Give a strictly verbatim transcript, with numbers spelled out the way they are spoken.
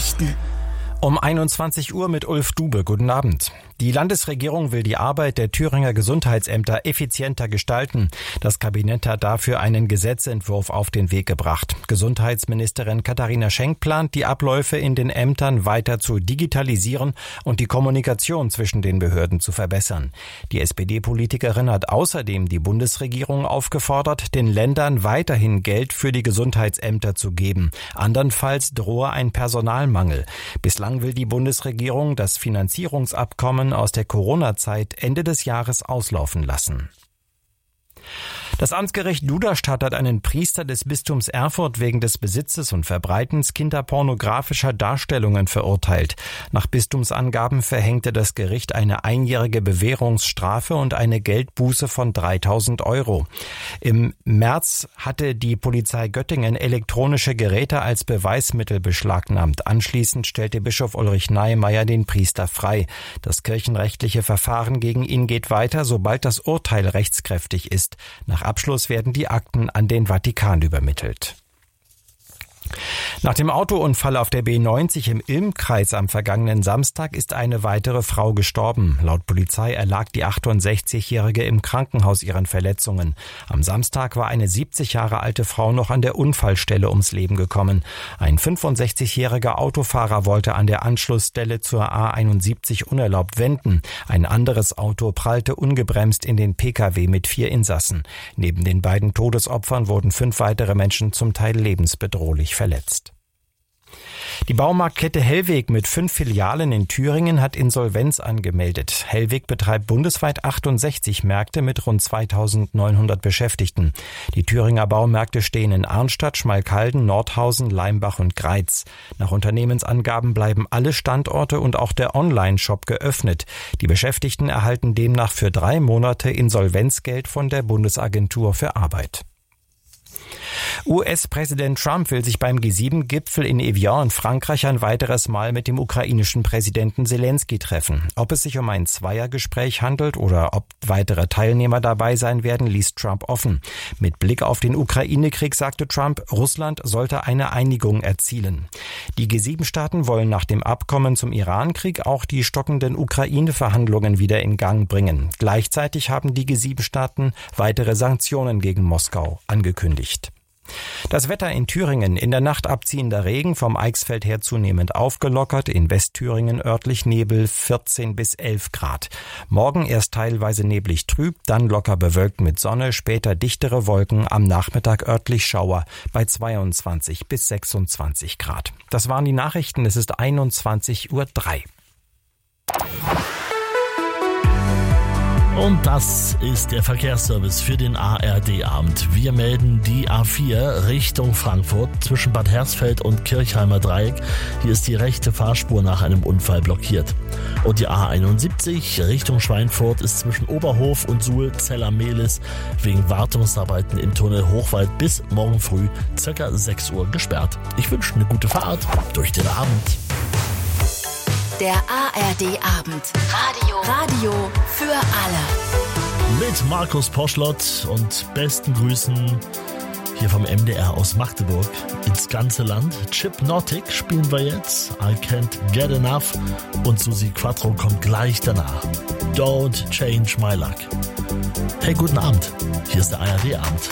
Nachrichten. Um einundzwanzig Uhr mit Ulf Dube. Guten Abend. Die Landesregierung will die Arbeit der Thüringer Gesundheitsämter effizienter gestalten. Das Kabinett hat dafür einen Gesetzentwurf auf den Weg gebracht. Gesundheitsministerin Katharina Schenk plant, die Abläufe in den Ämtern weiter zu digitalisieren und die Kommunikation zwischen den Behörden zu verbessern. Die S P D-Politikerin hat außerdem die Bundesregierung aufgefordert, den Ländern weiterhin Geld für die Gesundheitsämter zu geben. Andernfalls drohe ein Personalmangel. Bislang will die Bundesregierung das Finanzierungsabkommen aus der Corona-Zeit Ende des Jahres auslaufen lassen. Das Amtsgericht Duderstadt hat einen Priester des Bistums Erfurt wegen des Besitzes und Verbreitens kinderpornografischer Darstellungen verurteilt. Nach Bistumsangaben verhängte das Gericht eine einjährige Bewährungsstrafe und eine Geldbuße von dreitausend Euro. Im März hatte die Polizei Göttingen elektronische Geräte als Beweismittel beschlagnahmt. Anschließend stellte Bischof Ulrich Neimeyer den Priester frei. Das kirchenrechtliche Verfahren gegen ihn geht weiter, sobald das Urteil rechtskräftig ist. Nach Abschluss werden die Akten an den Vatikan übermittelt. Nach dem Autounfall auf der B neunzig im Ilm-Kreis am vergangenen Samstag ist eine weitere Frau gestorben. Laut Polizei erlag die achtundsechzigjährige im Krankenhaus ihren Verletzungen. Am Samstag war eine siebzig Jahre alte Frau noch an der Unfallstelle ums Leben gekommen. Ein fünfundsechzigjähriger Autofahrer wollte an der Anschlussstelle zur A einundsiebzig unerlaubt wenden. Ein anderes Auto prallte ungebremst in den P K W mit vier Insassen. Neben den beiden Todesopfern wurden fünf weitere Menschen zum Teil lebensbedrohlich verletzt. Die Baumarktkette Hellweg mit fünf Filialen in Thüringen hat Insolvenz angemeldet. Hellweg betreibt bundesweit achtundsechzig Märkte mit rund zweitausendneunhundert Beschäftigten. Die Thüringer Baumärkte stehen in Arnstadt, Schmalkalden, Nordhausen, Leimbach und Greiz. Nach Unternehmensangaben bleiben alle Standorte und auch der Online-Shop geöffnet. Die Beschäftigten erhalten demnach für drei Monate Insolvenzgeld von der Bundesagentur für Arbeit. U S-Präsident Trump will sich beim G sieben Gipfel in Evian in Frankreich ein weiteres Mal mit dem ukrainischen Präsidenten Zelensky treffen. Ob es sich um ein Zweiergespräch handelt oder ob weitere Teilnehmer dabei sein werden, ließ Trump offen. Mit Blick auf den Ukraine-Krieg sagte Trump, Russland sollte eine Einigung erzielen. Die G sieben Staaten wollen nach dem Abkommen zum Iran-Krieg auch die stockenden Ukraine-Verhandlungen wieder in Gang bringen. Gleichzeitig haben die G sieben Staaten weitere Sanktionen gegen Moskau angekündigt. Das Wetter in Thüringen: in der Nacht abziehender Regen, vom Eichsfeld her zunehmend aufgelockert, in Westthüringen örtlich Nebel, vierzehn bis elf Grad. Morgen erst teilweise neblig trüb, dann locker bewölkt mit Sonne, später dichtere Wolken, am Nachmittag örtlich Schauer bei zweiundzwanzig bis sechsundzwanzig Grad. Das waren die Nachrichten, es ist einundzwanzig Uhr drei. Und das ist der Verkehrsservice für den A R D-Abend. Wir melden die A vier Richtung Frankfurt zwischen Bad Hersfeld und Kirchheimer Dreieck. Hier ist die rechte Fahrspur nach einem Unfall blockiert. Und die A einundsiebzig Richtung Schweinfurt ist zwischen Oberhof und Suhl-Zeller-Mehlis wegen Wartungsarbeiten im Tunnel Hochwald bis morgen früh ca. sechs Uhr gesperrt. Ich wünsche eine gute Fahrt durch den Abend. Der A R D-Abend. Radio. Radio für alle. Mit Markus Poschlott und besten Grüßen hier vom M D R aus Magdeburg ins ganze Land. Chipnotic spielen wir jetzt. I Can't Get Enough. Und Susi Quattro kommt gleich danach. Don't Change My Luck. Hey, guten Abend. Hier ist der A R D-Abend.